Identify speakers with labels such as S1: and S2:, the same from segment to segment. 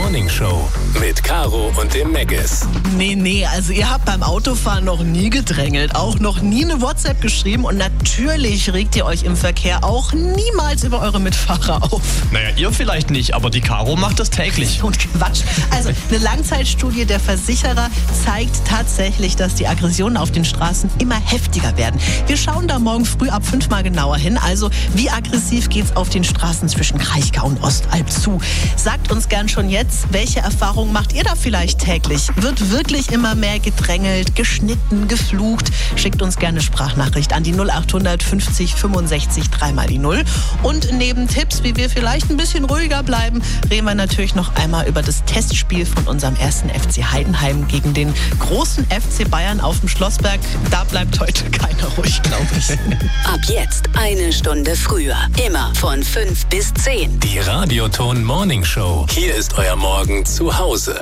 S1: Morning Show mit Caro und dem Megas.
S2: Nee, also ihr habt beim Autofahren noch nie gedrängelt, auch noch nie eine WhatsApp geschrieben und natürlich regt ihr euch im Verkehr auch niemals über eure Mitfahrer auf.
S3: Naja, ihr vielleicht nicht, aber die Caro macht das täglich.
S2: Und Quatsch. Also eine Langzeitstudie der Versicherer zeigt tatsächlich, dass die Aggressionen auf den Straßen immer heftiger werden. Wir schauen da morgen früh ab 5 mal genauer hin. Also wie aggressiv geht's auf den Straßen zwischen Kraichgau und Ostalb zu? Sagt uns gern schon jetzt, welche Erfahrungen macht ihr da vielleicht täglich? Wird wirklich immer mehr gedrängelt, geschnitten, geflucht? Schickt uns gerne Sprachnachricht an die 0800 50 65 3 mal die 0. Und neben Tipps, wie wir vielleicht ein bisschen ruhiger bleiben, reden wir natürlich noch einmal über das Testspiel von unserem ersten FC Heidenheim gegen den großen FC Bayern auf dem Schlossberg. Da bleibt heute keiner ruhig, glaube ich.
S4: Ab jetzt eine Stunde früher. Immer von 5 bis 10.
S1: Die Radioton Morning Show. Hier ist euer Morgen zu Hause.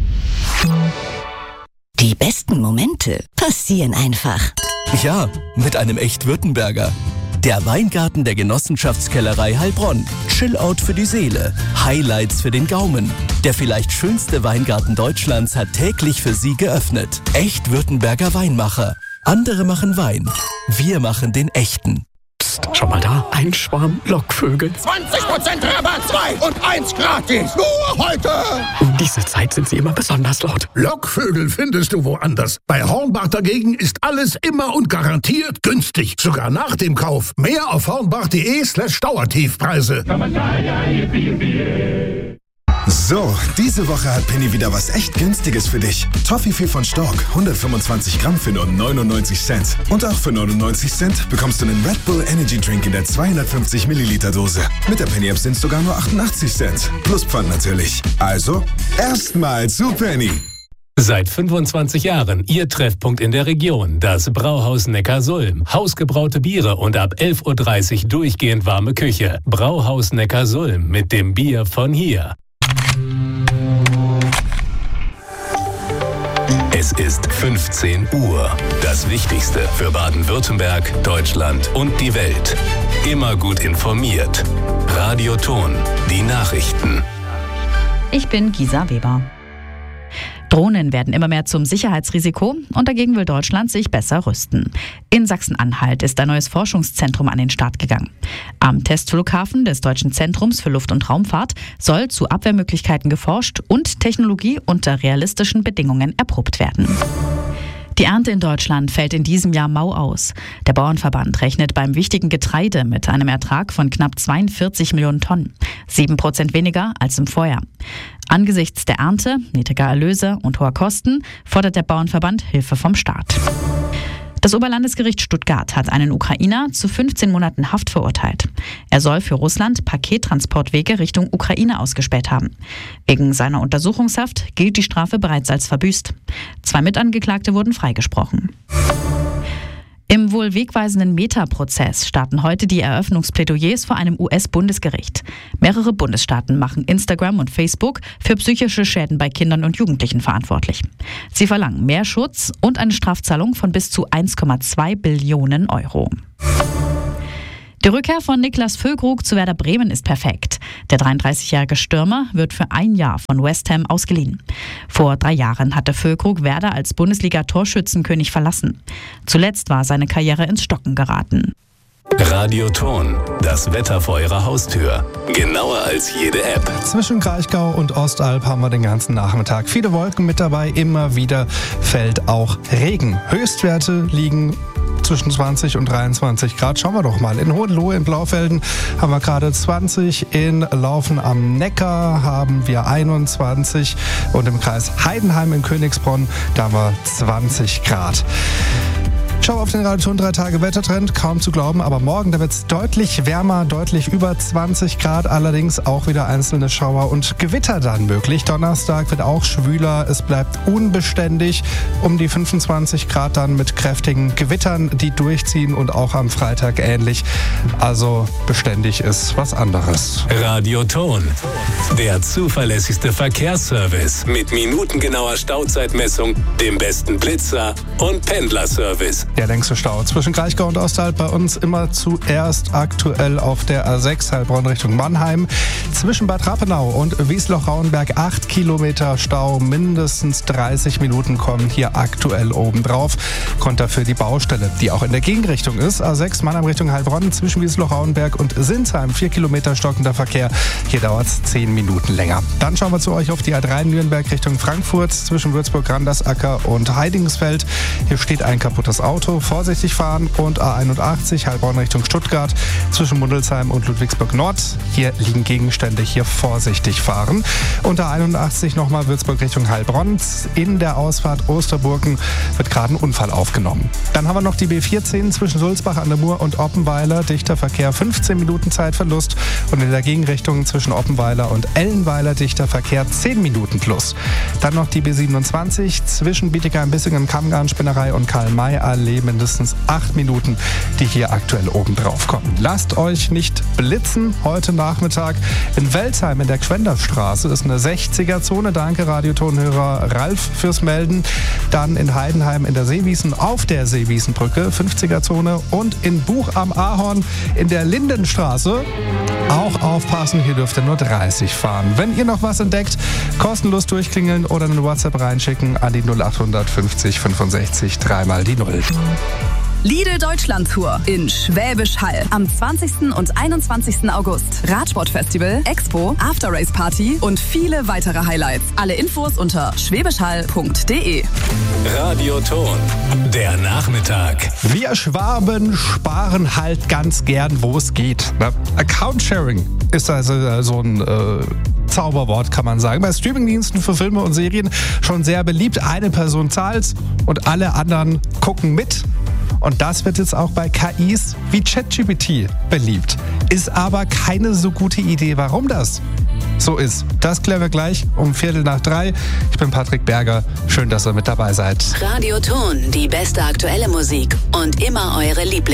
S4: Die besten Momente passieren einfach.
S5: Ja, mit einem Echt-Württemberger. Der Weingarten der Genossenschaftskellerei Heilbronn. Chill-Out für die Seele. Highlights für den Gaumen. Der vielleicht schönste Weingarten Deutschlands hat täglich für Sie geöffnet. Echt-Württemberger Weinmacher. Andere machen Wein. Wir machen den echten.
S6: Psst, schau mal da. Ein Schwarm Lockvögel.
S7: 20% Rabatt, 2 und 1 gratis. Nur heute.
S6: Um diese Zeit sind sie immer besonders laut.
S7: Lockvögel findest du woanders. Bei Hornbach dagegen ist alles immer und garantiert günstig. Sogar nach dem Kauf. Mehr auf hornbach.de/Dauertiefpreise.
S8: So, diese Woche hat Penny wieder was echt Günstiges für dich. Toffifee von Stork, 125 Gramm für nur 99 Cent. Und auch für 99 Cent bekommst du einen Red Bull Energy Drink in der 250 Milliliter Dose. Mit der Penny App sind es sogar nur 88 Cent. Plus Pfand natürlich. Also, erstmal zu Penny.
S1: Seit 25 Jahren Ihr Treffpunkt in der Region, das Brauhaus Neckarsulm. Hausgebraute Biere und ab 11.30 Uhr durchgehend warme Küche. Brauhaus Neckarsulm mit dem Bier von hier. Es ist 15 Uhr. Das Wichtigste für Baden-Württemberg, Deutschland und die Welt. Immer gut informiert. Radioton, die Nachrichten.
S9: Ich bin Gisa Weber. Drohnen werden immer mehr zum Sicherheitsrisiko und dagegen will Deutschland sich besser rüsten. In Sachsen-Anhalt ist ein neues Forschungszentrum an den Start gegangen. Am Testflughafen des Deutschen Zentrums für Luft- und Raumfahrt soll zu Abwehrmöglichkeiten geforscht und Technologie unter realistischen Bedingungen erprobt werden. Die Ernte in Deutschland fällt in diesem Jahr mau aus. Der Bauernverband rechnet beim wichtigen Getreide mit einem Ertrag von knapp 42 Millionen Tonnen. 7% weniger als im Vorjahr. Angesichts der Ernte, niedriger Erlöse und hoher Kosten fordert der Bauernverband Hilfe vom Staat. Das Oberlandesgericht Stuttgart hat einen Ukrainer zu 15 Monaten Haft verurteilt. Er soll für Russland Pakettransportwege Richtung Ukraine ausgespäht haben. Wegen seiner Untersuchungshaft gilt die Strafe bereits als verbüßt. 2 Mitangeklagte wurden freigesprochen. Im wohl wegweisenden Meta-Prozess starten heute die Eröffnungsplädoyers vor einem US-Bundesgericht. Mehrere Bundesstaaten machen Instagram und Facebook für psychische Schäden bei Kindern und Jugendlichen verantwortlich. Sie verlangen mehr Schutz und eine Strafzahlung von bis zu 1,2 Billionen Euro. Die Rückkehr von Niklas Füllkrug zu Werder Bremen ist perfekt. Der 33-jährige Stürmer wird für ein Jahr von West Ham ausgeliehen. Vor 3 Jahren hatte Füllkrug Werder als Bundesliga-Torschützenkönig verlassen. Zuletzt war seine Karriere ins Stocken geraten.
S1: Radioton, das Wetter vor Ihrer Haustür. Genauer als jede App.
S10: Zwischen Kraichgau und Ostalb haben wir den ganzen Nachmittag viele Wolken mit dabei. Immer wieder fällt auch Regen. Höchstwerte liegen zwischen 20 und 23 Grad. Schauen wir doch mal. In Hohenlohe in Blaufelden haben wir gerade 20. In Laufen am Neckar haben wir 21. Und im Kreis Heidenheim in Königsbronn, da haben wir 20 Grad. Schau auf den Radioton 3-Tage-Wettertrend, kaum zu glauben, aber morgen, da wird es deutlich wärmer, deutlich über 20 Grad, allerdings auch wieder einzelne Schauer und Gewitter dann möglich. Donnerstag wird auch schwüler, es bleibt unbeständig, um die 25 Grad dann mit kräftigen Gewittern, die durchziehen und auch am Freitag ähnlich. Also beständig ist was anderes.
S1: Radioton, der zuverlässigste Verkehrsservice mit minutengenauer Stauzeitmessung, dem besten Blitzer und Pendlerservice.
S10: Der längste Stau zwischen Kraichgau und Ostalb bei uns immer zuerst aktuell auf der A6 Heilbronn Richtung Mannheim. Zwischen Bad Rappenau und Wiesloch-Rauenberg 8 Kilometer Stau, mindestens 30 Minuten kommen hier aktuell obendrauf. Grund dafür die Baustelle, die auch in der Gegenrichtung ist. A6 Mannheim Richtung Heilbronn zwischen Wiesloch-Rauenberg und Sinsheim 4 Kilometer stockender Verkehr. Hier dauert es 10 Minuten länger. Dann schauen wir zu euch auf die A3 Nürnberg Richtung Frankfurt zwischen Würzburg-Randersacker und Heidingsfeld. Hier steht ein kaputtes Auto. Vorsichtig fahren und A81 Heilbronn Richtung Stuttgart zwischen Mundelsheim und Ludwigsburg Nord. Hier liegen Gegenstände, hier vorsichtig fahren. Und A81 nochmal Würzburg Richtung Heilbronn. In der Ausfahrt Osterburgen wird gerade ein Unfall aufgenommen. Dann haben wir noch die B14 zwischen Sulzbach an der Mur und Oppenweiler. Dichter Verkehr, 15 Minuten Zeitverlust. Und in der Gegenrichtung zwischen Oppenweiler und Ellenweiler dichter Verkehr, 10 Minuten plus. Dann noch die B27 zwischen Bietigheim-Bissingen, Kammgarn-Spinnerei und Karl-May-Allee. Mindestens 8 Minuten, die hier aktuell oben drauf kommen. Lasst euch nicht blitzen. Heute Nachmittag in Welzheim in der Gwenderstraße ist eine 60er-Zone. Danke, Radiotonhörer Ralf, fürs Melden. Dann in Heidenheim in der Seewiesen auf der Seewiesenbrücke 50er-Zone. Und in Buch am Ahorn in der Lindenstraße auch aufpassen. Hier dürft ihr nur 30 fahren. Wenn ihr noch was entdeckt, kostenlos durchklingeln oder eine WhatsApp reinschicken an die 0800 50 65 3 mal die 0.
S11: Lidl Deutschland Tour in Schwäbisch Hall am 20. und 21. August. Radsportfestival, Expo, After-Race Party und viele weitere Highlights. Alle Infos unter schwäbischhall.de.
S1: Radioton, der Nachmittag.
S10: Wir Schwaben sparen halt ganz gern, wo es geht. Account-Sharing ist also so ein Zauberwort, kann man sagen. Bei Streamingdiensten für Filme und Serien schon sehr beliebt. Eine Person zahlt und alle anderen gucken mit. Und das wird jetzt auch bei KIs wie ChatGPT beliebt. Ist aber keine so gute Idee, warum das so ist. Das klären wir gleich um 2:15. Ich bin Patrick Berger. Schön, dass ihr mit dabei seid.
S4: Radioton, die beste aktuelle Musik und immer eure Lieblings.